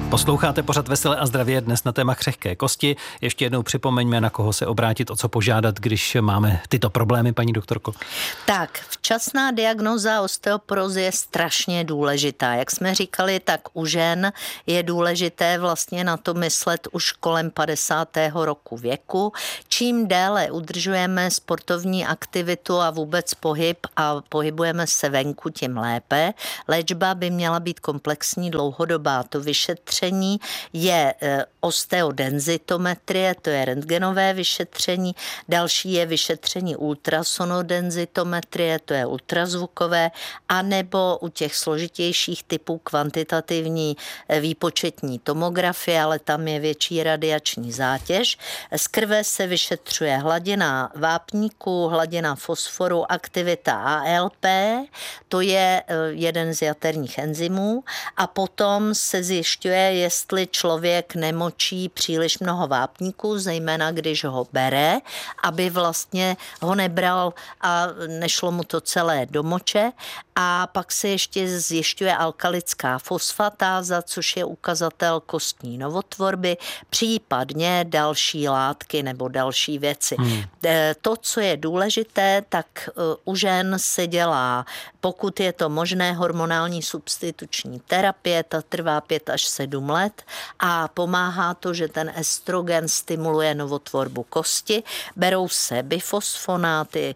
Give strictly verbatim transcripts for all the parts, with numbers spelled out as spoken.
Posloucháte pořad Veselé a zdravě dnes na téma křehké kosti. Ještě jednou připomeňme, na koho se obrátit, o co požádat, když máme tyto problémy, paní doktorko. Tak, včasná diagnóza osteoporózy je strašně důležitá. Jak jsme říkali, tak u žen je důležité vlastně na to myslet už kolem padesátého roku věku. Čím déle udržujeme sportovní aktivitu a vůbec pohyb a pohybujeme se venku, tím lépe. Léčba by měla být komplexní, dlouhodobá. To vyšetření je osteodenzitometrie, to je rentgenové vyšetření, další je vyšetření ultrasonodenzitometrie, to je ultrazvukové, anebo u těch složitějších typů kvantitativní výpočetní tomografie, ale tam je větší radiační zátěž. Z krve se vyšetřuje hladina vápníku, hladina fosforu, aktivita A L P, to je jeden z jaterních enzymů, a potom se zjišťuje, jestli člověk nemočí příliš mnoho vápníků, zejména když ho bere, aby vlastně ho nebral a nešlo mu to celé do moče. A pak se ještě zjišťuje alkalická fosfatáza, což je ukazatel kostní novotvorby, případně další látky nebo další věci. Hmm. To, co je důležité, tak u žen se dělá, pokud je to možné, hormonální substituční terapie, ta trvá pět až sedm let a pomáhá to, že ten estrogen stimuluje novotvorbu kosti. Berou se bifosfonáty,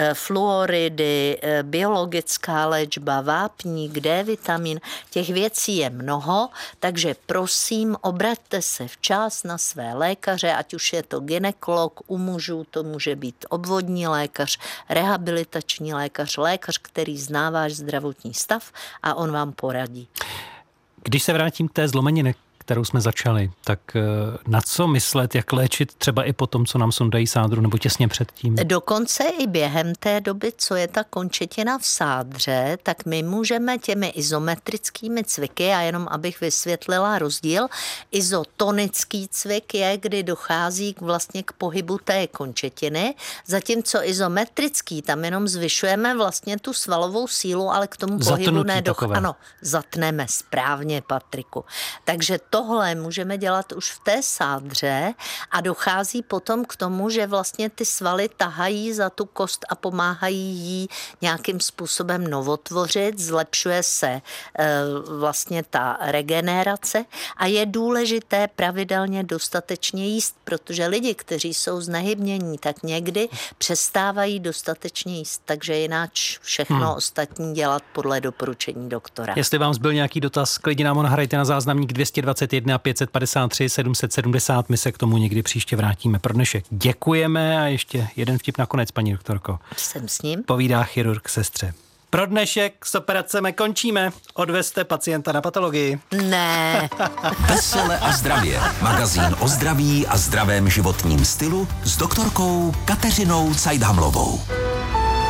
fluoridy, biologická léčba, vápník, D-vitamin, těch věcí je mnoho, takže prosím, obraťte se včas na své lékaře, ať už je to gynekolog, u mužů to může být obvodní lékař, rehabilitační lékař, lékař, který zná váš zdravotní stav a on vám poradí. Když se vrátím k té zlomenině, kterou jsme začali, tak na co myslet, jak léčit třeba i po tom, co nám sundají sádru, nebo těsně předtím? Dokonce i během té doby, co je ta končetina v sádře, tak my můžeme těmi izometrickými cviky, a jenom abych vysvětlila rozdíl, izotonický cvik je, kdy dochází k vlastně k pohybu té končetiny, zatímco izometrický, tam jenom zvyšujeme vlastně tu svalovou sílu, ale k tomu pohybu nedochází. Ano, zatneme správně, Patriku. Takže tohle můžeme dělat už v té sádře a dochází potom k tomu, že vlastně ty svaly tahají za tu kost a pomáhají jí nějakým způsobem novotvořit, zlepšuje se e, vlastně ta regenerace a je důležité pravidelně dostatečně jíst, protože lidi, kteří jsou znehybnění, tak někdy přestávají dostatečně jíst, takže jináč všechno hmm. ostatní dělat podle doporučení doktora. Jestli vám zbyl nějaký dotaz, klidně nám ho nahrajte na záznamník dvě stě dvacet jedna pět set padesát tři sedm set sedmdesát, my se k tomu někdy příště vrátíme. Pro dnešek děkujeme a ještě jeden vtip nakonec, paní doktorko. Jsem s ním. Povídá chirurg sestře. Pro dnešek s operacemi končíme. Odvezte pacienta na patologii. Ne. Vesele a zdravě. Magazín o zdraví a zdravém životním stylu s doktorkou Kateřinou Cajdhamlovou.